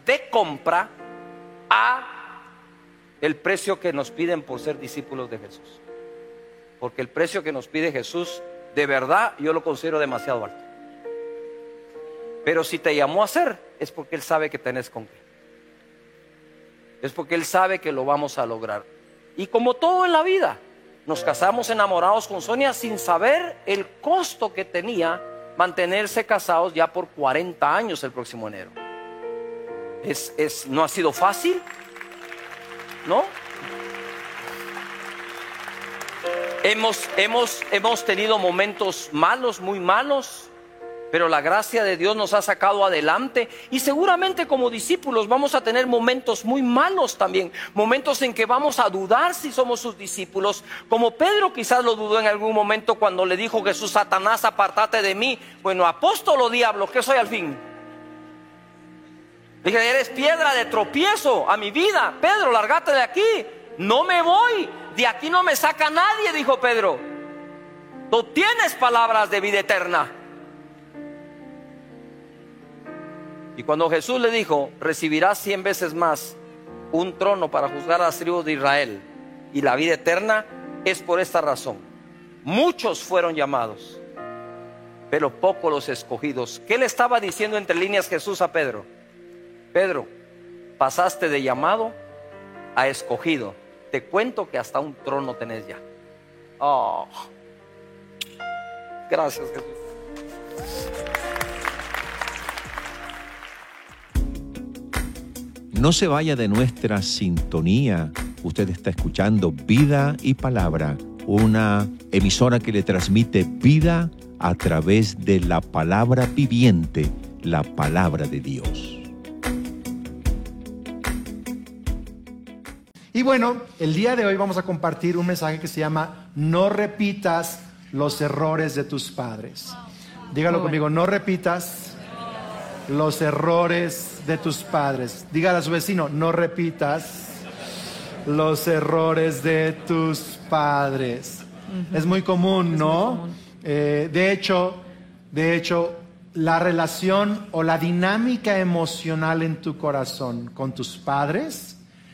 de compra a el precio que nos piden por ser discípulos de Jesús. Porque el precio que nos pide Jesús, de verdad, yo lo considero demasiado alto. Pero si te llamó a hacer, es porque Él sabe que tenés con qué. Es porque Él sabe que lo vamos a lograr. Y como todo en la vida, nos casamos enamorados con Sonia sin saber el costo que tenía mantenerse casados ya por 40 años el próximo enero. No ha sido fácil, ¿no? Hemos tenido momentos malos, muy malos, pero la gracia de Dios nos ha sacado adelante. Y seguramente como discípulos vamos a tener momentos muy malos también, momentos en que vamos a dudar si somos sus discípulos, como Pedro quizás lo dudó en algún momento cuando le dijo Jesús: Satanás, apártate de mí. Bueno, apóstol o diablo, ¿qué soy al fin? Dije: eres piedra de tropiezo a mi vida. Pedro, lárgate de aquí. No me voy, de aquí no me saca nadie, dijo Pedro. Tú tienes palabras de vida eterna. Y cuando Jesús le dijo: recibirás 100 veces más un trono para juzgar a las tribus de Israel y la vida eterna, es por esta razón. Muchos fueron llamados, pero pocos los escogidos. ¿Qué le estaba diciendo entre líneas Jesús a Pedro? Pedro, pasaste de llamado a escogido. Te cuento que hasta un trono tenés ya. Oh, gracias, Jesús. No se vaya de nuestra sintonía. Usted está escuchando Vida y Palabra, una emisora que le transmite vida a través de la palabra viviente, la palabra de Dios. Y bueno, el día de hoy vamos a compartir un mensaje que se llama No repitas los errores de tus padres. Dígalo conmigo: no repitas los errores de tus padres. Dígale a su vecino: no repitas los errores de tus padres. Es muy común, ¿no? De hecho, la relación o la dinámica emocional en tu corazón con tus padres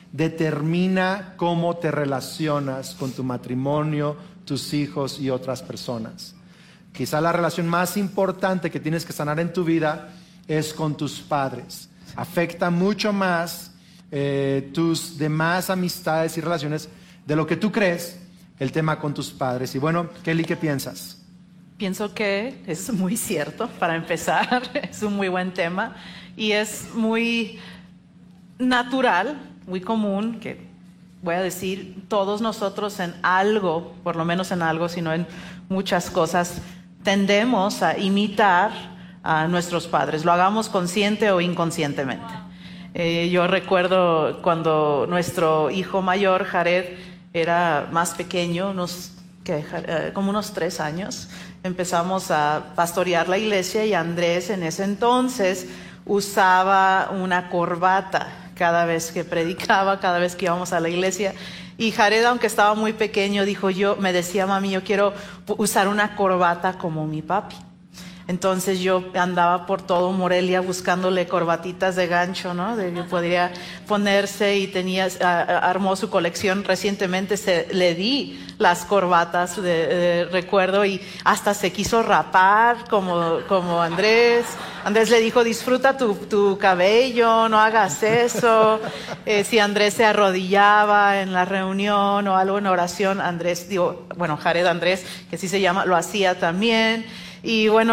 determina cómo te relacionas con tu matrimonio, tus hijos y otras personas. Quizá la relación más importante que tienes que sanar en tu vida es con tus padres. Afecta mucho más tus demás amistades y relaciones de lo que tú crees, el tema con tus padres. Y bueno, Kelly, ¿qué piensas? Pienso que es muy cierto, para empezar. Es un muy buen tema y es muy natural, muy común, que voy a decir, todos nosotros en algo, por lo menos en algo, sino en muchas cosas, tendemos a imitar a nuestros padres, lo hagamos consciente o inconscientemente. Yo recuerdo cuando nuestro hijo mayor, Jared, era más pequeño, como unos 3 años, empezamos a pastorear la iglesia y Andrés en ese entonces usaba una corbata cada vez que predicaba, cada vez que íbamos a la iglesia. Y Jared, aunque estaba muy pequeño, me decía: mami, yo quiero usar una corbata como mi papi. Entonces yo andaba por todo Morelia buscándole corbatitas de gancho, ¿no? De que podría ponerse, y armó su colección. Recientemente le di las corbatas recuerdo, y hasta se quiso rapar como Andrés. Andrés le dijo: disfruta tu cabello, no hagas eso. Si Andrés se arrodillaba en la reunión o algo en oración, Jared Andrés, que así se llama, lo hacía también. Y bueno,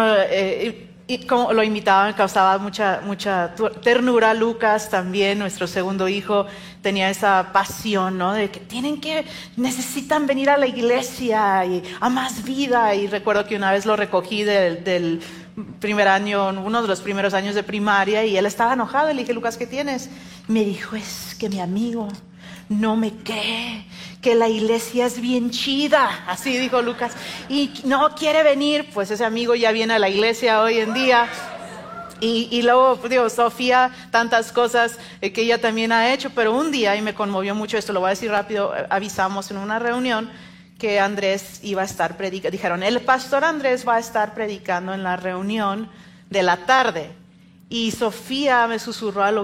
y como lo imitaban, causaba mucha ternura. Lucas también, nuestro segundo hijo, tenía esa pasión, ¿no? De que necesitan venir a la iglesia y a más vida. Y recuerdo que una vez lo recogí del primer año, uno de los primeros años de primaria, y él estaba enojado. Le dije: Lucas, ¿qué tienes? Me dijo: es que mi amigo no me cree que la iglesia es bien chida, así dijo Lucas, y no quiere venir. Pues ese amigo ya viene a la iglesia hoy en día. Y luego, Sofía, tantas cosas que ella también ha hecho. Pero un día, y me conmovió mucho esto, lo voy a decir rápido, avisamos en una reunión que Andrés iba a estar predicando. Dijeron: el pastor Andrés va a estar predicando en la reunión de la tarde. Y Sofía me susurró al oído: